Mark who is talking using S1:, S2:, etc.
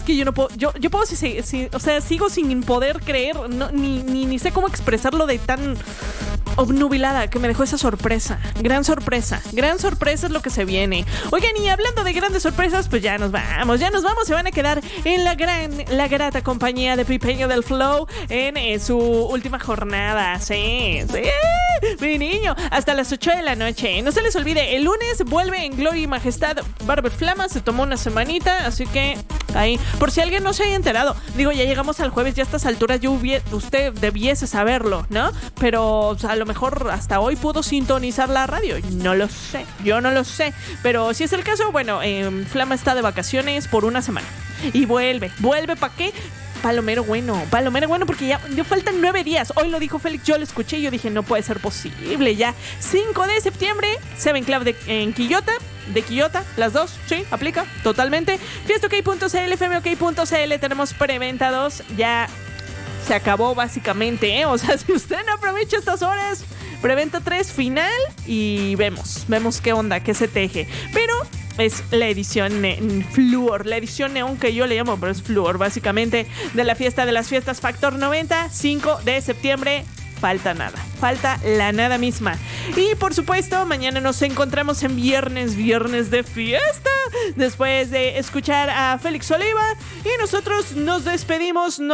S1: que yo no puedo, yo puedo, o sea, sigo sin poder creer, no, ni sé cómo expresarlo de tan obnubilada que me dejó esa sorpresa. Gran sorpresa es lo que se viene. Oigan, y hablando de grandes sorpresas, pues ya nos vamos, se van a quedar en la grata compañía de Pipeño del Flow en su última jornada. Sí, mi niño, hasta las 8 de la noche. No se les olvide, el lunes vuelve en Gloria y Majestad Barber Flama, se tomó una semanita, así que ahí, por si alguien no se haya enterado, digo, ya llegamos al jueves, ya a estas alturas usted debiese saberlo, ¿no? Pero o sea, a lo mejor hasta hoy pudo sintonizar la radio, yo no lo sé, pero si es el caso, bueno, Flama está de vacaciones por una semana y vuelve, ¿para qué? Palomero bueno, porque ya faltan 9 días. Hoy lo dijo Félix, yo lo escuché y yo dije, no puede ser posible. Ya 5 de septiembre, Seven Club en Quillota, las dos, sí, aplica totalmente. Fiestaok.cl, FMOK.cl, tenemos preventa 2, ya se acabó básicamente, ¿eh? O sea, si usted no aprovecha estas horas, preventa 3 final y vemos qué onda, qué se teje. Pero es la edición Fluor, la edición neón que yo le llamo, pero es Fluor, básicamente, de la fiesta de las fiestas Factor 90, 5 de septiembre. Falta la nada misma. Y por supuesto, mañana nos encontramos en viernes de fiesta, después de escuchar a Félix Oliva. Y nosotros nos despedimos.